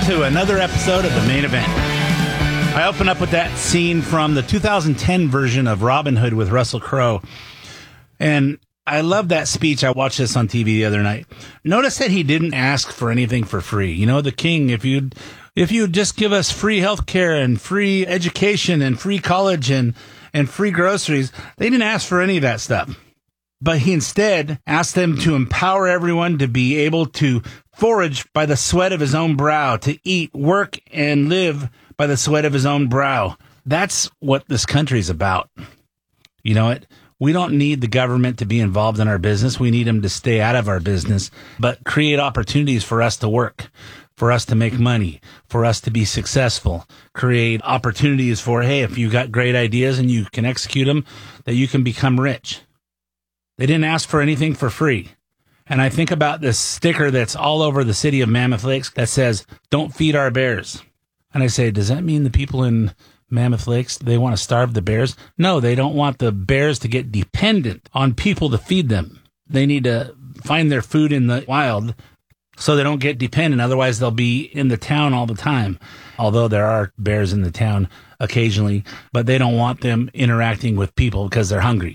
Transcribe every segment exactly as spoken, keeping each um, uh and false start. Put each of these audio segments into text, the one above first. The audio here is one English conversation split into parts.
to another episode of The Main Event. I open up with that scene from the two thousand ten version of Robin Hood with Russell Crowe. And I love that speech. I watched this on T V the other night. Notice that he didn't ask for anything for free. You know, the king, if you'd, if you'd just give us free health care and free education and free college and, and free groceries, they didn't ask for any of that stuff. But he instead asked them to empower everyone to be able to forage by the sweat of his own brow, to eat, work, and live by the sweat of his own brow. That's what this country's about. You know what? We don't need the government to be involved in our business. We need them to stay out of our business, but create opportunities for us to work, for us to make money, for us to be successful, create opportunities for, hey, if you got great ideas and you can execute them, that you can become rich. They didn't ask for anything for free. And I think about this sticker that's all over the city of Mammoth Lakes that says, "Don't feed our bears." And I say, does that mean the people in Mammoth Lakes, they want to starve the bears? No, they don't want the bears to get dependent on people to feed them. They need to find their food in the wild so they don't get dependent. Otherwise, they'll be in the town all the time. Although there are bears in the town occasionally, but they don't want them interacting with people because they're hungry.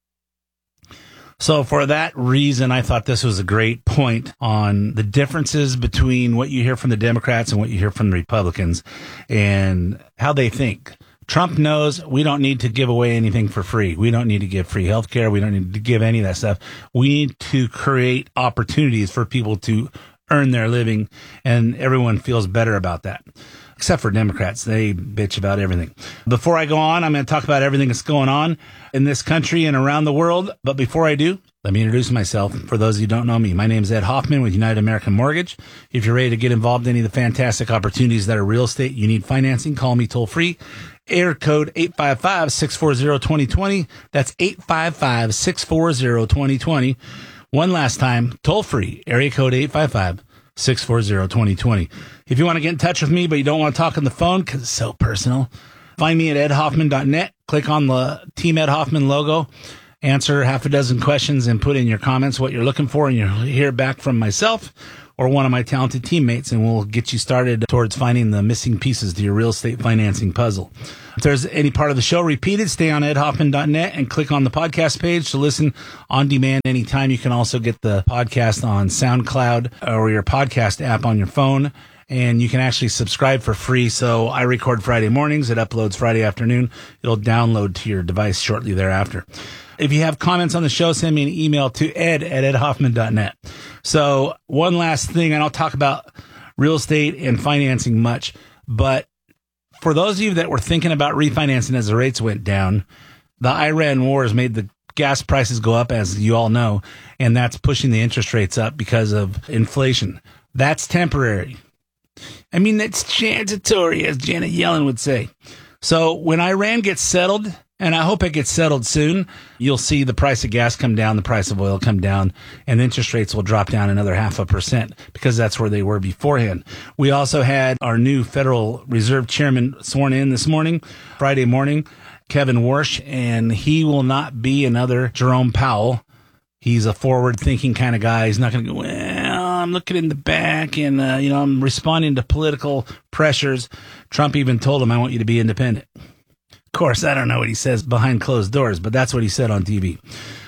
So for that reason, I thought this was a great point on the differences between what you hear from the Democrats and what you hear from the Republicans and how they think. Trump knows we don't need to give away anything for free. We don't need to give free health care. We don't need to give any of that stuff. We need to create opportunities for people to earn their living, and everyone feels better about that. Except for Democrats. They bitch about everything. Before I go on, I'm going to talk about everything that's going on in this country and around the world. But before I do, let me introduce myself. For those of you who don't know me, my name is Ed Hoffman with United American Mortgage. If you're ready to get involved in any of the fantastic opportunities that are real estate, you need financing, call me toll free. Air code eight five five, six four zero, two zero two zero. That's eight five five, six four zero, two zero two zero. One last time, toll free, area code eight five five, six four zero, two zero two zero. If you want to get in touch with me, but you don't want to talk on the phone because it's so personal, find me at ed hoffman dot net. Click on the Team Ed Hoffman logo, answer half a dozen questions, and put in your comments what you're looking for, and you'll hear back from myself or one of my talented teammates, and we'll get you started towards finding the missing pieces to your real estate financing puzzle. If there's any part of the show repeated, stay on ed hoffman dot net and click on the podcast page to listen on demand anytime. You can also get the podcast on SoundCloud or your podcast app on your phone, and you can actually subscribe for free. So I record Friday mornings. It uploads Friday afternoon. It'll download to your device shortly thereafter. If you have comments on the show, send me an email to ed at ed hoffman dot net. So one last thing, I don't talk about real estate and financing much, but for those of you that were thinking about refinancing as the rates went down, the Iran war has made the gas prices go up, as you all know, and that's pushing the interest rates up because of inflation. That's temporary. I mean, that's transitory, as Janet Yellen would say. So when Iran gets settled, and I hope it gets settled soon, you'll see the price of gas come down, the price of oil come down, and interest rates will drop down another half a percent because that's where they were beforehand. We also had our new Federal Reserve Chairman sworn in this morning, Friday morning, Kevin Warsh, and he will not be another Jerome Powell. He's a forward-thinking kind of guy. He's not going to go, well, I'm looking in the back and, uh, you know, I'm responding to political pressures. Trump even told him, I want you to be independent. Of course, I don't know what he says behind closed doors, but that's what he said on T V.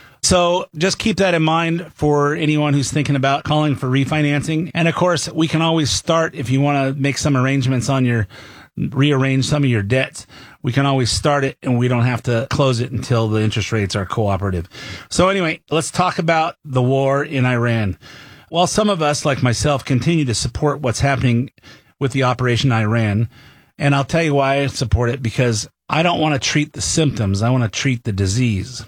So just keep that in mind for anyone who's thinking about calling for refinancing. And of course, we can always start if you want to make some arrangements on your, rearrange some of your debts. We can always start it and we don't have to close it until the interest rates are cooperative. So anyway, let's talk about the war in Iran. While some of us, like myself, continue to support what's happening with the Operation Iran, and I'll tell you why I support it, because I don't want to treat the symptoms. I want to treat the disease.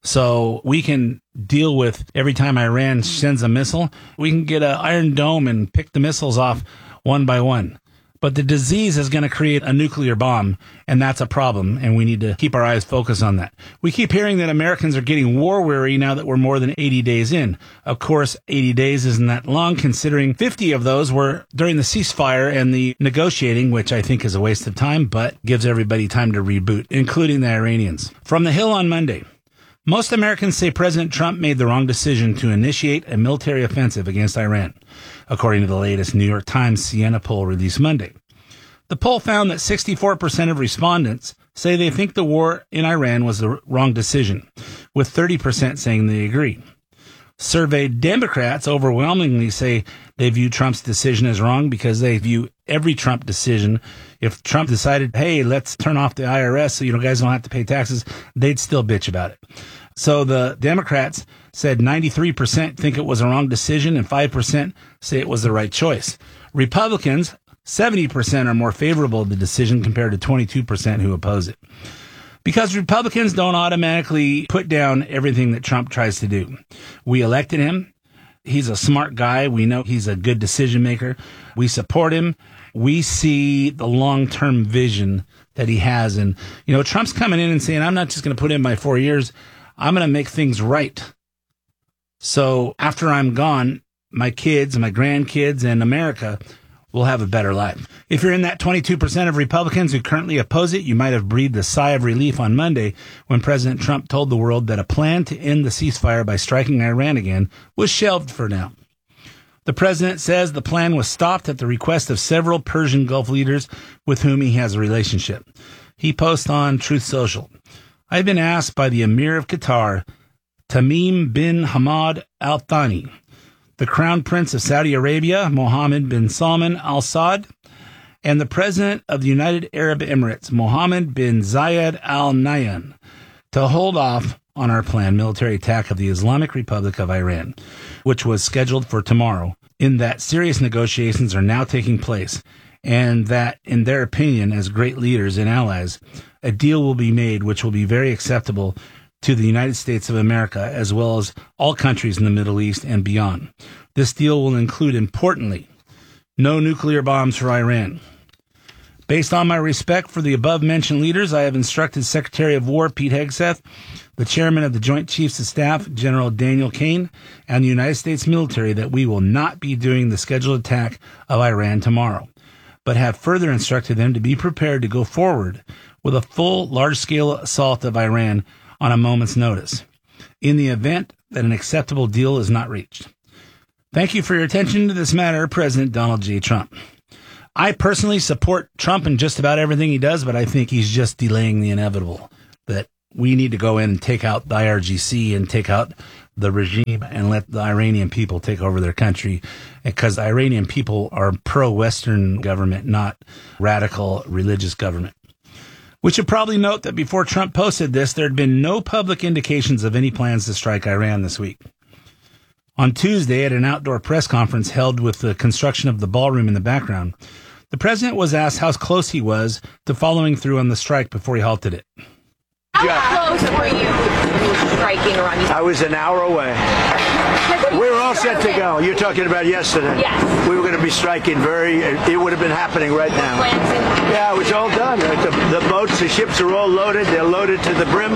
So we can deal with every time Iran sends a missile, we can get an Iron Dome and pick the missiles off one by one. But the disease is going to create a nuclear bomb, and that's a problem, and we need to keep our eyes focused on that. We keep hearing that Americans are getting war weary now that we're more than eighty days in. Of course, eighty days isn't that long, considering fifty of those were during the ceasefire and the negotiating, which I think is a waste of time, but gives everybody time to reboot, including the Iranians. From the Hill on Monday, Most Americans say President Trump made the wrong decision to initiate a military offensive against Iran, according to the latest New York Times Siena poll released Monday. The poll found that sixty-four percent of respondents say they think the war in Iran was the wrong decision, with thirty percent saying they agree. Surveyed Democrats overwhelmingly say they view Trump's decision as wrong because they view every Trump decision. If Trump decided, hey, let's turn off the I R S so you know guys don't have to pay taxes, they'd still bitch about it. So the Democrats said ninety-three percent think it was a wrong decision and five percent say it was the right choice. Republicans, seventy percent are more favorable to the decision compared to twenty-two percent who oppose it. Because Republicans don't automatically put down everything that Trump tries to do. We elected him. He's a smart guy. We know he's a good decision maker. We support him. We see the long-term vision that he has. And, you know, Trump's coming in and saying, I'm not just going to put in my four years. I'm going to make things right. So after I'm gone, my kids, my grandkids, and America will have a better life. If you're in that twenty-two percent of Republicans who currently oppose it, you might have breathed a sigh of relief on Monday when President Trump told the world that a plan to end the ceasefire by striking Iran again was shelved for now. The president says the plan was stopped at the request of several Persian Gulf leaders with whom he has a relationship. He posts on Truth Social, I've been asked by the Emir of Qatar, Tamim bin Hamad Al Thani, the Crown Prince of Saudi Arabia, Mohammed bin Salman Al Saud, and the President of the United Arab Emirates, Mohammed bin Zayed Al Nahyan, to hold off on our planned military attack of the Islamic Republic of Iran, which was scheduled for tomorrow, in that serious negotiations are now taking place, and that, in their opinion, as great leaders and allies, a deal will be made which will be very acceptable to the United States of America, as well as all countries in the Middle East and beyond. This deal will include, importantly, no nuclear bombs for Iran. Based on my respect for the above-mentioned leaders, I have instructed Secretary of War Pete Hegseth, the Chairman of the Joint Chiefs of Staff, General Daniel Kane, and the United States military that we will not be doing the scheduled attack of Iran tomorrow, but have further instructed them to be prepared to go forward with a full, large-scale assault of Iran on a moment's notice, in the event that an acceptable deal is not reached. Thank you for your attention to this matter, President Donald J. Trump. I personally support Trump in just about everything he does, but I think he's just delaying the inevitable, that we need to go in and take out the I R G C and take out the regime and let the Iranian people take over their country, because the Iranian people are pro-Western government, not radical religious government. We should probably note that before Trump posted this, there had been no public indications of any plans to strike Iran this week. On Tuesday, at an outdoor press conference held with the construction of the ballroom in the background, the president was asked how close he was to following through on the strike before he halted it. How close were you to striking Iran? I was an hour away. We were all set to go. You're talking about yesterday. Yes. We were going to be striking very, it would have been happening right now. Yeah, it was all done. The, the boats, the ships are all loaded. They're loaded to the brim.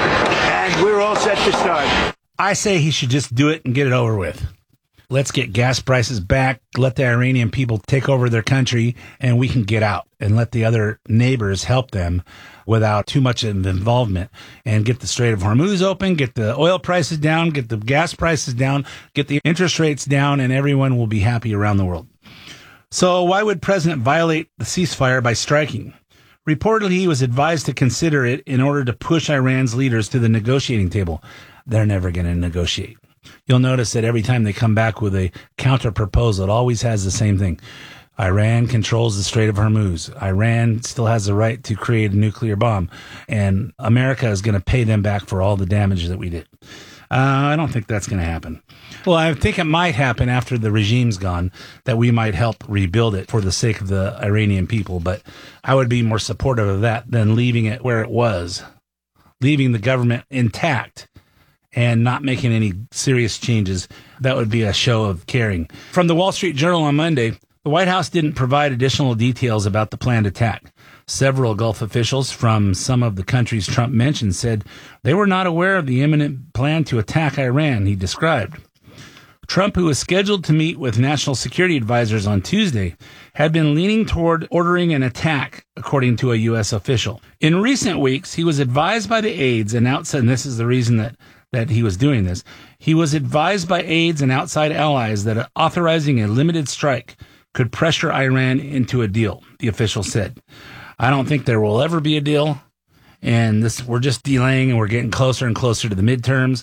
And we were all set to start. I say he should just do it and get it over with. Let's get gas prices back, let the Iranian people take over their country, and we can get out and let the other neighbors help them without too much of involvement, and get the Strait of Hormuz open, get the oil prices down, get the gas prices down, get the interest rates down, and everyone will be happy around the world. So why would President violate the ceasefire by striking? Reportedly, he was advised to consider it in order to push Iran's leaders to the negotiating table. They're never going to negotiate. You'll notice that every time they come back with a counter proposal, it always has the same thing. Iran controls the Strait of Hormuz. Iran still has the right to create a nuclear bomb. And America is going to pay them back for all the damage that we did. Uh, I don't think that's going to happen. Well, I think it might happen after the regime's gone, that we might help rebuild it for the sake of the Iranian people. But I would be more supportive of that than leaving it where it was, leaving the government intact and not making any serious changes. That would be a show of caring. From the Wall Street Journal on Monday, the White House didn't provide additional details about the planned attack. Several Gulf officials from some of the countries Trump mentioned said they were not aware of the imminent plan to attack Iran, he described. Trump, who was scheduled to meet with national security advisors on Tuesday, had been leaning toward ordering an attack, according to a U S official. In recent weeks, he was advised by the aides and outside, and this is the reason that, that he was doing this, he was advised by aides and outside allies that authorizing a limited strike could pressure Iran into a deal, the official said. I don't think there will ever be a deal. And this, we're just delaying, and we're getting closer and closer to the midterms,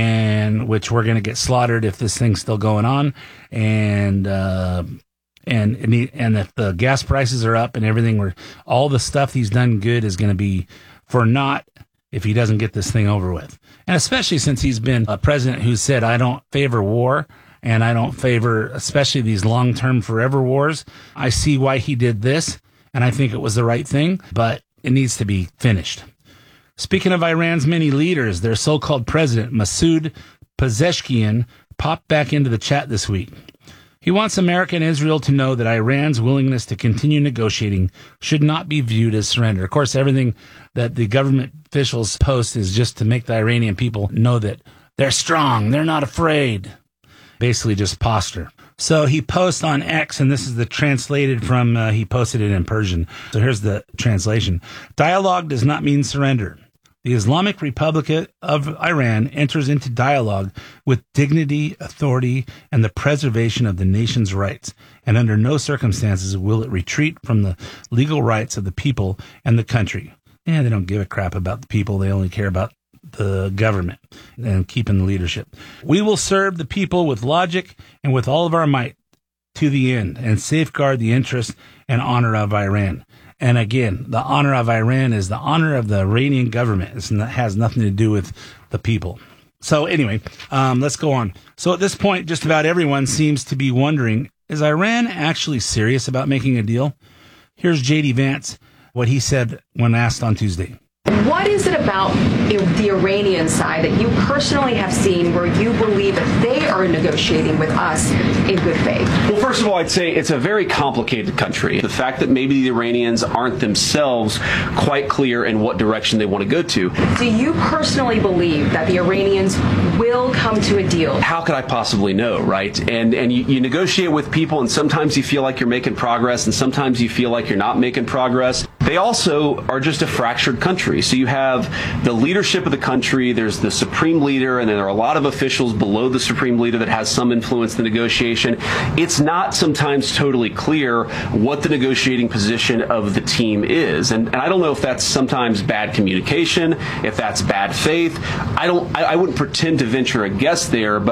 and which we're going to get slaughtered if this thing's still going on. And, uh, and, and, he, and if the gas prices are up and everything, we're, all the stuff he's done good is going to be for naught if he doesn't get this thing over with. And especially since he's been a president who said, I don't favor war, and I don't favor especially these long-term forever wars. I see why he did this, and I think it was the right thing, but it needs to be finished. Speaking of Iran's many leaders, their so-called president, Masoud Pezeshkian, popped back into the chat this week. He wants America and Israel to know that Iran's willingness to continue negotiating should not be viewed as surrender. Of course, everything that the government officials post is just to make the Iranian people know that they're strong, they're not afraid. Basically just posture. So he posts on X, and this is the translated from, uh, he posted it in Persian. So here's the translation. Dialogue does not mean surrender. The Islamic Republic of Iran enters into dialogue with dignity, authority, and the preservation of the nation's rights, and under no circumstances will it retreat from the legal rights of the people and the country. Yeah, they don't give a crap about the people. They only care about the government and keeping the leadership. We will serve the people with logic and with all of our might to the end and safeguard the interest and honor of Iran. And again, the honor of Iran is the honor of the Iranian government. It has nothing to do with the people. So anyway, um, let's go on. So at this point, just about everyone seems to be wondering, is Iran actually serious about making a deal? Here's J D Vance, what he said when asked on Tuesday. What is it about the Iranian side that you personally have seen where you believe that they are negotiating with us in good faith? Well, first of all, I'd say it's a very complicated country. The fact that maybe the Iranians aren't themselves quite clear in what direction they want to go to. Do you personally believe that the Iranians will come to a deal? How could I possibly know, right? And and you, you negotiate with people, and sometimes you feel like you're making progress, and sometimes you feel like you're not making progress. They also are just a fractured country. So you have the leadership of the country, there's the supreme leader, and then there are a lot of officials below the supreme leader that has some influence in the negotiation. It's not sometimes totally clear what the negotiating position of the team is. And, and I don't know if that's sometimes bad communication, if that's bad faith. I don't, I, I wouldn't pretend to venture a guess there, but